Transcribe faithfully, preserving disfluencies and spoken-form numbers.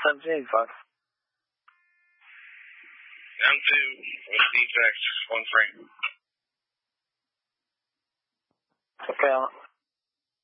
seventeen eighty-five. Down two with defect, one frame. Okay, Alan.